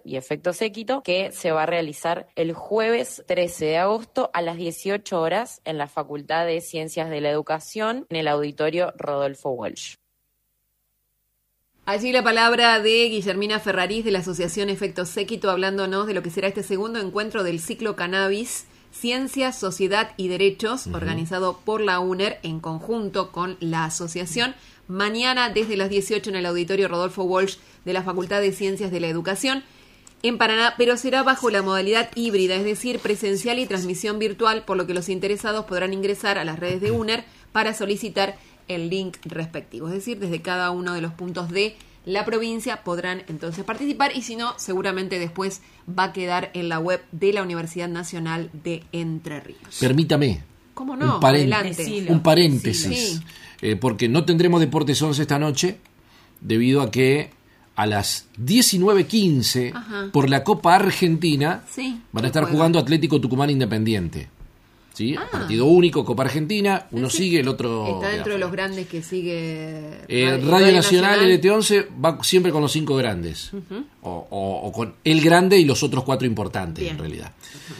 y efecto séquito, que se va a realizar el jueves 13 de agosto a las 18 horas en la Facultad de Ciencias de la Educación, en el auditorio Rodolfo Walsh. Allí la palabra de Guillermina Ferrarís de la Asociación Efecto Séquito, hablándonos de lo que será este segundo encuentro del ciclo Cannabis, Ciencia, Sociedad y Derechos, organizado por la UNER en conjunto con la asociación. Mañana desde las 18 en el auditorio Rodolfo Walsh de la Facultad de Ciencias de la Educación en Paraná, pero será bajo la modalidad híbrida, es decir, presencial y transmisión virtual, por lo que los interesados podrán ingresar a las redes de UNER para solicitar el link respectivo. Es decir, desde cada uno de los puntos de la provincia podrán entonces participar, y si no, seguramente después va a quedar en la web de la Universidad Nacional de Entre Ríos. Permítame. ¿Cómo no? Un paréntesis. Sí. Porque no tendremos Deportes 11 esta noche, debido a que a las 19:15 por la Copa Argentina van a estar jugando Atlético Tucumán Independiente. ¿Sí? Partido único, Copa Argentina, uno sigue, el otro... Está dentro de los grandes que sigue... Radio Nacional, LT11, va siempre con los 5 grandes. O con el grande y los otros 4 importantes, en realidad.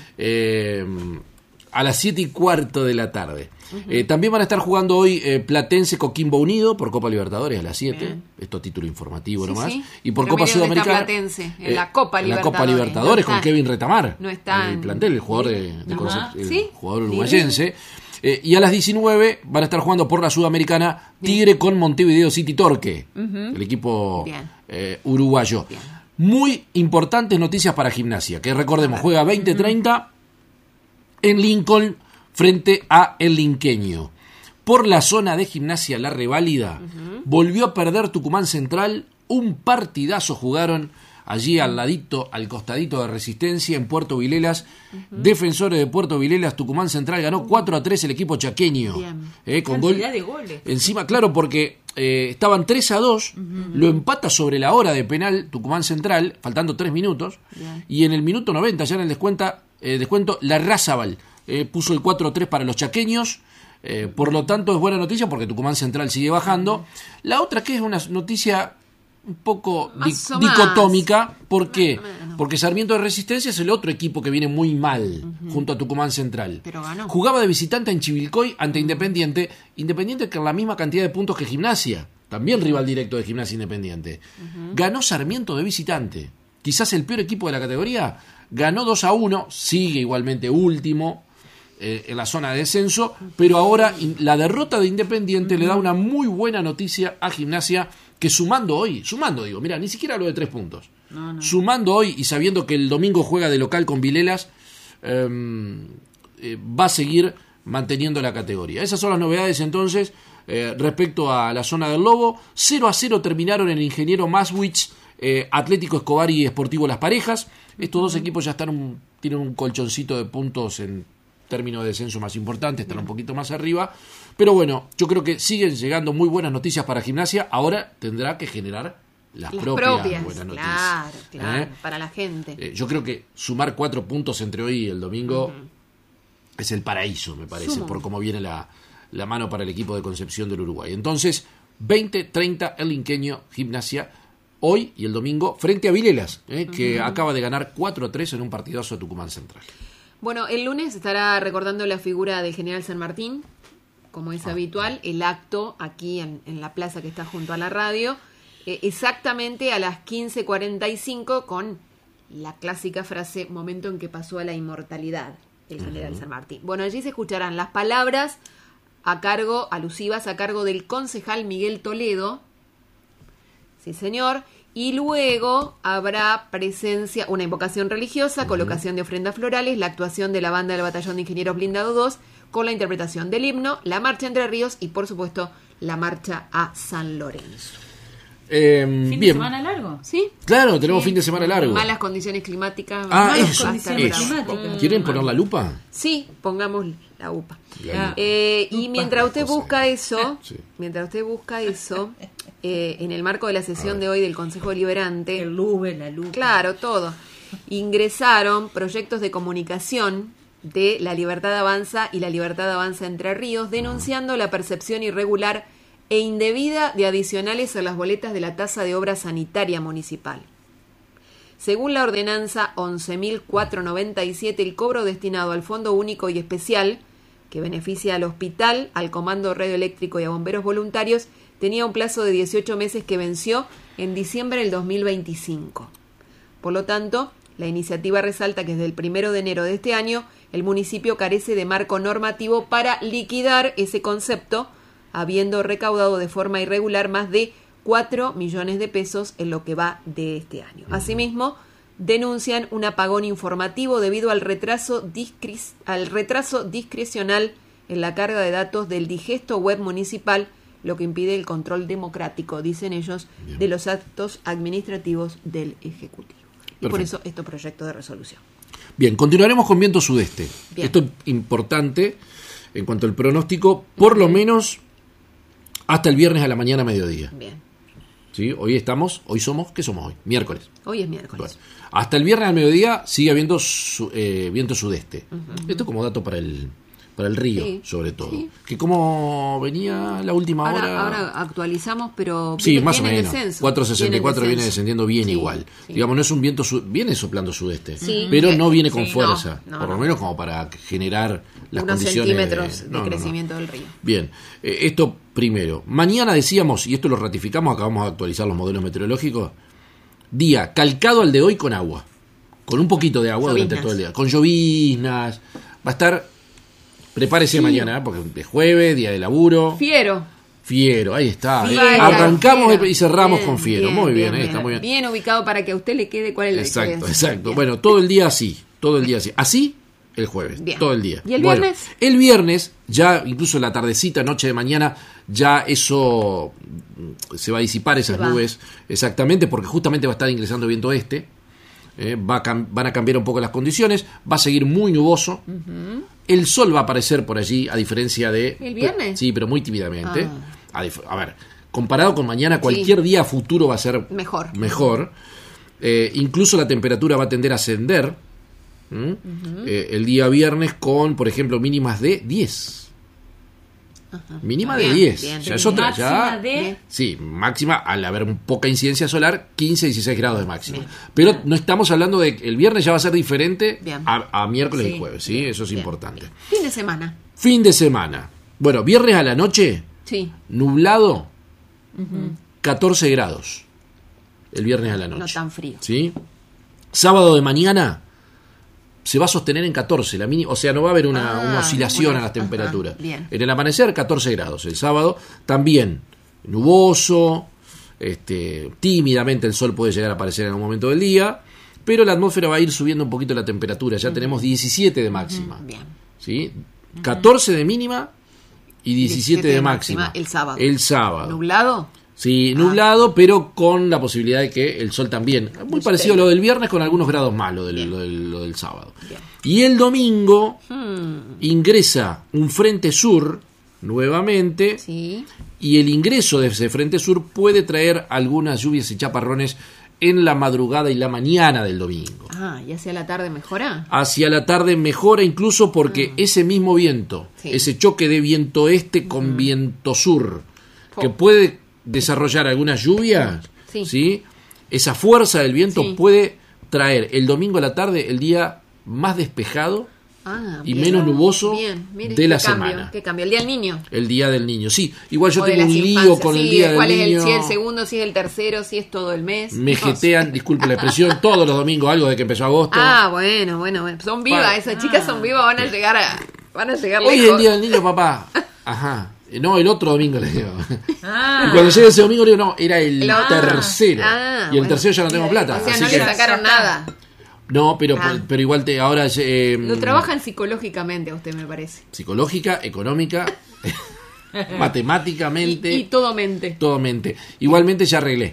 A las 7:15 de la tarde. También van a estar jugando hoy Platense Coquimbo Unido por Copa Libertadores a las 7. Bien. Esto a título informativo nomás. Sí. Y por Copa Sudamericana. Platense, en la Copa Libertadores. La Copa Libertadores con Kevin Retamar. No está el plantel, el jugador el jugador uruguayense. Y a las 19 van a estar jugando por la Sudamericana Tigre con Montevideo City Torque, el equipo uruguayo. Bien. Muy importantes noticias para Gimnasia, que recordemos, juega 20:30 en Lincoln frente a el Linqueño. Por la zona de Gimnasia La Reválida, volvió a perder Tucumán Central, un partidazo jugaron allí al ladito, al costadito de Resistencia, en Puerto Vilelas. Defensores de Puerto Vilelas, Tucumán Central ganó 4-3 el equipo chaqueño. Con cantidad de goles. Encima, claro, porque estaban 3-2, lo empata sobre la hora de penal Tucumán Central, faltando 3 minutos, y en el minuto 90, ya en el descuento, Larrázábal puso el 4-3 para los chaqueños. Por lo tanto es buena noticia porque Tucumán Central sigue bajando. La otra, que es una noticia un poco dicotómica. ¿Por qué? Porque Sarmiento de Resistencia es el otro equipo que viene muy mal junto a Tucumán Central. Pero ganó. Jugaba de visitante en Chivilcoy ante Independiente con la misma cantidad de puntos que Gimnasia, también rival directo de Gimnasia Independiente. Ganó Sarmiento de visitante, quizás el peor equipo de la categoría. Ganó 2-1, sigue igualmente último en la zona de descenso, pero ahora la derrota de Independiente le da una muy buena noticia a Gimnasia, que sumando digo, mira, ni siquiera lo de 3 puntos, sumando hoy y sabiendo que el domingo juega de local con Vilelas, va a seguir manteniendo la categoría. Esas son las novedades entonces respecto a la zona del Lobo. 0-0 terminaron en Ingeniero Maswich, Atlético Escobar y Sportivo Las Parejas. Estos dos equipos ya tienen un colchoncito de puntos en términos de descenso más importante, están un poquito más arriba, pero bueno, yo creo que siguen llegando muy buenas noticias para Gimnasia. Ahora tendrá que generar las propias buenas noticias. Claro, para la gente. Yo creo que sumar 4 puntos entre hoy y el domingo es el paraíso, me parece, por cómo viene la mano para el equipo de Concepción del Uruguay. Entonces, 20-30 el Linqueño, Gimnasia, hoy y el domingo, frente a Vilelas, que acaba de ganar 4-3 en un partidazo a Tucumán Central. Bueno, el lunes estará recordando la figura del general San Martín, como es habitual, el acto aquí en la plaza que está junto a la radio, exactamente a las 15:45, con la clásica frase, momento en que pasó a la inmortalidad, el general San Martín. Bueno, allí se escucharán las palabras alusivas a cargo del concejal Miguel Toledo, sí señor, y luego habrá presencia, una invocación religiosa, colocación de ofrendas florales, la actuación de la banda del Batallón de Ingenieros Blindado 2, con la interpretación del himno, la marcha Entre Ríos y, por supuesto, la marcha a San Lorenzo. ¿Fin de semana largo? Sí. Claro, tenemos fin de semana largo. Malas condiciones climáticas. ¿Quieren poner la lupa? Sí, pongamos la UPA. Y mientras usted busca eso, en el marco de la sesión de hoy del Consejo Deliberante, el LUBE, la lupa. Claro, todo. Ingresaron proyectos de comunicación de La Libertad Avanza y La Libertad Avanza Entre Ríos, denunciando la percepción irregular e indebida de adicionales a las boletas de la tasa de obra sanitaria municipal. Según la ordenanza 11.497, el cobro destinado al Fondo Único y Especial, que beneficia al hospital, al Comando Radioeléctrico y a bomberos voluntarios, tenía un plazo de 18 meses que venció en diciembre del 2025. Por lo tanto, la iniciativa resalta que desde el 1 de enero de este año, el municipio carece de marco normativo para liquidar ese concepto, habiendo recaudado de forma irregular más de 4 millones de pesos en lo que va de este año. Asimismo, denuncian un apagón informativo debido al retraso discrecional en la carga de datos del digesto web municipal, lo que impide el control democrático, dicen ellos, de los actos administrativos del Ejecutivo. Y Perfecto. por eso este proyecto de resolución. Bien, continuaremos con viento sudeste. Bien. Esto es importante en cuanto al pronóstico, por lo menos hasta el viernes a la mañana a mediodía. Bien. ¿Sí? ¿Qué somos hoy? Miércoles. Hoy es miércoles. Bueno, hasta el viernes al mediodía sigue habiendo viento sudeste. Esto como dato para el río, Sí, sobre todo. sí. Que como venía la última hora... Ahora actualizamos, pero Sí, más o viene en menos. descenso. 464 viene descenso. descendiendo bien Sí, igual. sí. Digamos, no es un viento, viene soplando sudeste, Sí. pero no viene con Sí, fuerza. no, por lo no. menos como para generar las Unos condiciones centímetros de no. crecimiento del río. Bien, esto primero. Mañana decíamos, y esto lo ratificamos, acabamos de actualizar los modelos meteorológicos, día calcado al de hoy con agua. Con un poquito de agua Lloviznas. durante todo el día. Con lloviznas. Va a estar... Prepárese mañana, porque es jueves, día de laburo. Fiero. Fiero, ahí está. Fiero, Arrancamos Fiero. y cerramos Bien, con Fiero. Muy bien, está muy bien. Bien ubicado para que a usted le quede cuál es la Exacto, diferencia. exacto. Bien. Bueno, todo el día así. Así el jueves, Bien. todo el día. ¿Y el Bueno, viernes? El viernes, ya incluso la tardecita, noche de mañana, ya eso se va a disipar, esas Se va. nubes, exactamente, porque justamente va a estar ingresando viento este. Van a cambiar un poco las condiciones, va a seguir muy nuboso. El sol va a aparecer por allí, a diferencia de... ¿El viernes? Sí, pero muy tímidamente. A ver, comparado con mañana, cualquier Sí. día futuro va a ser Mejor. Incluso la temperatura va a tender a ascender el día viernes con, por ejemplo, mínimas de 10. Mínima de Bien, 10. bien. Ya es otra. Máxima Ya, de... sí, máxima, al haber poca incidencia solar, 15-16 grados de máxima. Pero no estamos hablando de que el viernes ya va a ser diferente Bien. a miércoles Sí. y jueves, ¿sí? Eso es Bien. importante. Fin de semana. Fin de semana. Bueno, viernes a la noche, Sí. nublado, 14 grados. El viernes a la noche. No tan frío. ¿Sí? Sábado de mañana se va a sostener en 14, o sea, no va a haber una oscilación bueno, a las temperaturas. ajá, bien. En el amanecer, 14 grados. El sábado también nuboso, tímidamente el sol puede llegar a aparecer en algún momento del día, pero la atmósfera va a ir subiendo un poquito la temperatura. Ya tenemos 17 de máxima. Bien. ¿Sí? 14 de mínima y 17 de máxima. El sábado. El sábado. ¿Nublado? Sí, nublado, pero con la posibilidad de que el sol también. Muy parecido a lo del viernes, con algunos grados más, lo del sábado. Bien. Y el domingo ingresa un frente sur nuevamente, Sí. y el ingreso de ese frente sur puede traer algunas lluvias y chaparrones en la madrugada y la mañana del domingo. ¿Y hacia la tarde mejora? Hacia la tarde mejora incluso porque ese mismo viento, Sí. ese choque de viento este con viento sur, que puede desarrollar algunas lluvias, Sí. ¿sí? Esa fuerza del viento Sí. puede traer el domingo a la tarde el día más despejado y bien. menos nuboso Bien, mire, de la qué cambio, semana. ¿Qué cambio? El día del niño. El día del niño. Sí, igual yo O de tengo las un lío infancias, con el sí, día del ¿cuál es niño. si es el segundo, si es el tercero, si es todo el mes? Me No sé. jetean, disculpe la expresión, todos los domingos algo de que empezó agosto. Bueno. Son vivas, Bueno. esas chicas son vivas, van a llegar Hoy es lejos. el día del niño, papá. Ajá. No, el otro domingo le digo. Y cuando llegue ese domingo le digo, no, era el tercero. Y el bueno. tercero ya no tengo plata. O sea, así no que... le sacaron nada. No, pero igual ahora... Lo trabajan psicológicamente a usted, me parece. Psicológica, económica, matemáticamente... Y todo mente. Todo mente. Igualmente ya arreglé.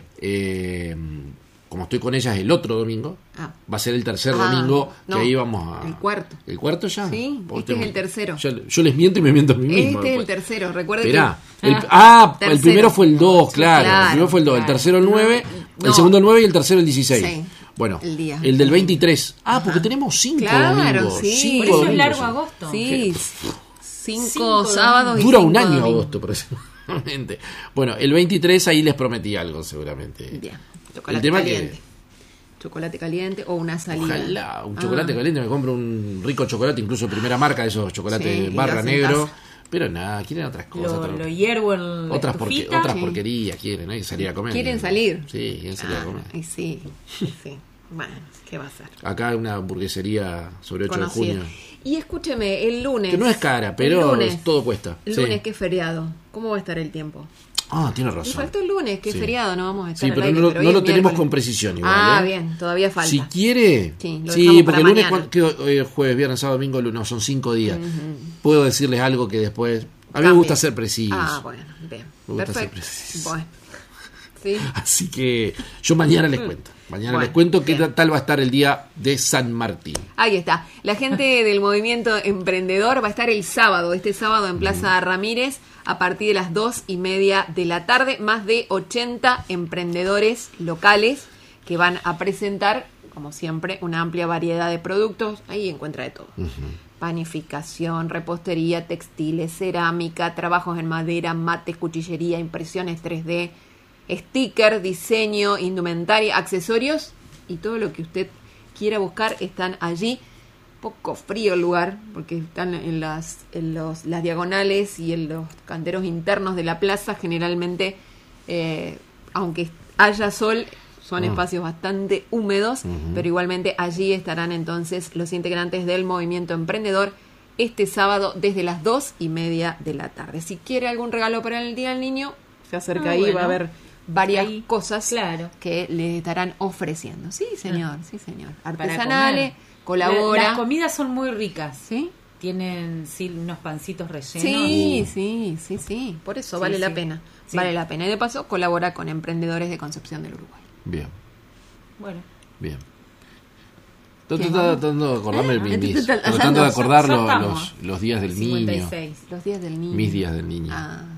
Como estoy con ellas el otro domingo, va a ser el tercer domingo que ahí vamos a... El cuarto. ¿El cuarto ya? Sí, Porque este es el tercero. Yo les miento y me miento a mí mismo. Este es el después. tercero, recuerde Esperá. que... El tercero. primero fue el 2, claro. Claro, El primero fue el 2, el claro. tercero el 9, No. el segundo el 9 y el tercero el 16. Sí. Bueno, El día. el del 23. Porque tenemos 5 Claro, domingos. sí. 5 Por eso es domingos. largo agosto. Sí, Cinco cinco sábados y Dura 5 un año domingos. agosto, precisamente. Bueno, el 23 ahí les prometí algo, seguramente. Bien, El chocolate tema caliente. que... chocolate caliente o una salida. Ojalá, un chocolate caliente, me compro un rico chocolate, incluso primera marca de esos chocolates barra negro. Pero nada, quieren otras cosas. Lo hiervo en la otras porquerías quieren, hay que salir a comer. ¿Quieren salir? Sí, quieren salir a comer. Sí. Bueno, ¿qué va a hacer? Acá hay una hamburguesería sobre 8 conocida. de junio. Y escúcheme, el lunes. Que no es cara, pero todo cuesta. El lunes, que es feriado. ¿Cómo va a estar el tiempo? Tiene razón. Me faltó el lunes, que es feriado, no vamos a estar. Sí, pero no lo tenemos con precisión igual. Bien, todavía falta. Si quiere. Sí, porque el lunes, jueves, viernes, sábado, domingo, lunes, son 5 días. Puedo decirles algo que después. A mí me gusta ser preciso. Bueno, bien. Me gusta Perfecto. ser preciso. Bueno. Sí. Así que yo mañana les cuento. Mañana les cuento qué tal va a estar el día de San Martín. Ahí está. La gente del movimiento emprendedor va a estar este sábado en Plaza Ramírez a partir de las 2:30 de la tarde. Más de 80 emprendedores locales que van a presentar, como siempre, una amplia variedad de productos. Ahí encuentra de todo. Panificación, repostería, textiles, cerámica, trabajos en madera, mates, cuchillería, impresiones 3D, sticker, diseño, indumentaria, accesorios y todo lo que usted quiera buscar están allí. Poco frío el lugar porque están en las diagonales y en los canteros internos de la plaza. Generalmente, aunque haya sol, son espacios bastante húmedos, pero igualmente allí estarán entonces los integrantes del movimiento emprendedor este sábado desde las 2:30 de la tarde. Si quiere algún regalo para el Día del Niño, se acerca ahí, va a haber varias cosas que le estarán ofreciendo. Sí, señor. Artesanales, colabora. Las comidas son muy ricas. ¿Sí? Tienen unos pancitos rellenos. Sí. Por eso vale la pena. Sí. Vale la pena. Y de paso colabora con emprendedores de Concepción del Uruguay. Bien. Bueno. Bien. Estoy tratando de acordarme tratando de acordar los días del 56. niño. Los días del niño. Mis días del niño.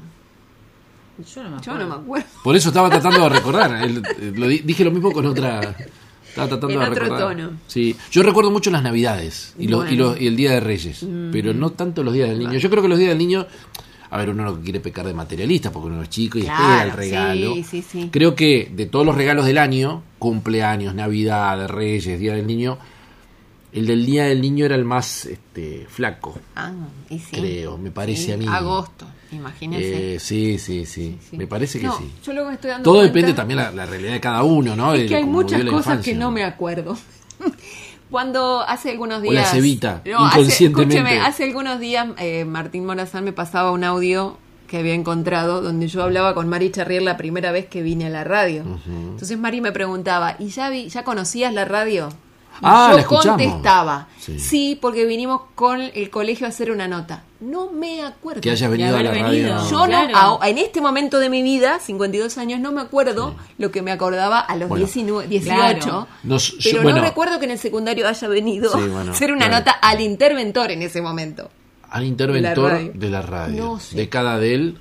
Yo no me acuerdo. Por eso estaba tratando de recordar. Dije lo mismo con otra. Estaba tratando de recordar. Otro tono. Sí, yo recuerdo mucho las Navidades y el Día de Reyes, pero no tanto los días del niño. Yo creo que los días del niño, a ver, uno no quiere pecar de materialista porque uno es chico y espera el regalo. Sí. Creo que de todos los regalos del año, cumpleaños, Navidad, Reyes, Día del Niño, el del Día del Niño era el más flaco. Y sí. Creo, me parece a mí. Agosto, imagínense. Sí. Me parece que sí. Yo luego estoy dando todo cuenta, depende también de la realidad de cada uno, ¿no? Es que hay muchas cosas infancia, que no me acuerdo. Cuando hace algunos días... O las evita, inconscientemente. Hace algunos días Martín Morazán me pasaba un audio que había encontrado donde yo hablaba con Mari Charrier la primera vez que vine a la radio. Entonces Mari me preguntaba, ¿y ya conocías la radio? La escuchamos. Contestaba, sí, porque vinimos con el colegio a hacer una nota. No me acuerdo. Que haya venido a la radio. Yo en este momento de mi vida, 52 años, no me acuerdo lo que me acordaba a los 18. Claro. No recuerdo que en el secundario haya venido a hacer una nota al interventor en ese momento. Al interventor de la radio. No sé. Década del...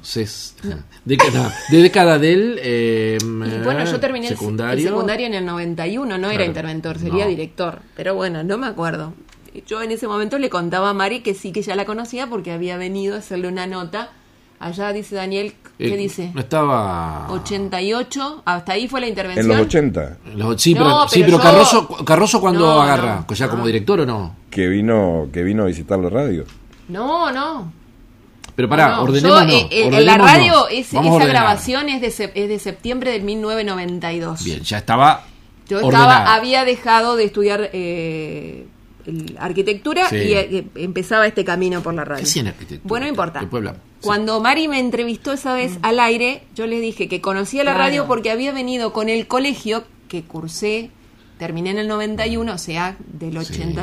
década del... y bueno, yo terminé el secundario en el 91, no era interventor, sería director. Pero bueno, no me acuerdo. Yo en ese momento le contaba a Mari que sí, que ya la conocía porque había venido a hacerle una nota. Allá dice Daniel, ¿qué dice? No estaba... 88, hasta ahí fue la intervención. En los 80. Pero Carroso cuando agarra, ya como director o no. Que vino a visitar la radio. No. Pero ordenémonos. La radio, esa grabación es de septiembre del 1992. Bien, ya estaba. Yo había dejado de estudiar arquitectura y empezaba este camino por la radio. ¿Qué hacía en arquitectura? Bueno, no importa. Cuando Mari me entrevistó esa vez al aire, yo le dije que conocía la radio porque había venido con el colegio que cursé, terminé en el 91, o sea, del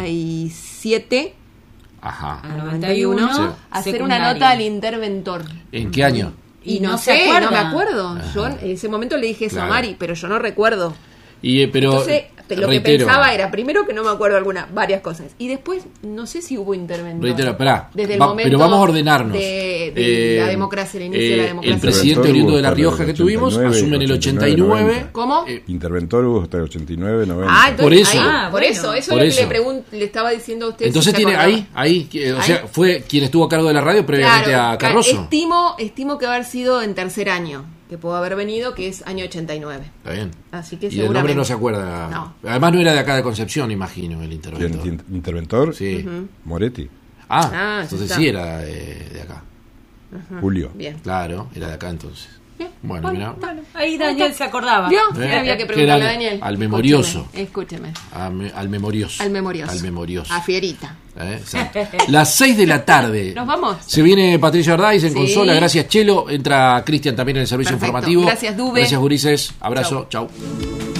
87 al 91, hacer una nota al interventor. ¿En qué año? Y no sé, no me acuerdo. Yo en ese momento le dije eso a Mari, pero yo no recuerdo. Entonces, lo que pensaba era, primero que no me acuerdo varias cosas. Y después, no sé si hubo interventor. Desde el momento pero vamos a ordenarnos. De la democracia, el inicio de la democracia. El presidente oriundo de La Rioja que tuvimos asume en el 89. ¿Cómo? Interventor hubo hasta el 89, 90. Entonces, por eso es lo que le estaba diciendo a usted. Entonces tiene ahí, o sea, fue quien estuvo a cargo de la radio previamente a Carroso. Estimo que haber sido en tercer año. que pudo haber venido, que es año 89. Está bien. Así que y el nombre no se acuerda. No. Además no era de acá de Concepción, imagino, el interventor. ¿Quién, interventor? Sí. Moretti. Entonces sí era de acá. Julio. Bien. Claro, era de acá entonces. Bien. Bueno, mira. Ahí Daniel se acordaba. ¿Vio? Había que preguntarle a Daniel. Al memorioso. Escúcheme. Al memorioso. Al memorioso. Al memorioso. A Fierita. Las 6 de la tarde. ¿Nos vamos? Se viene Patricia Ardáiz en Sí. consola. Gracias, Chelo. Entra Cristian también en el servicio Perfecto. informativo. Gracias, Dube. Gracias, Gurises. Abrazo. Chau.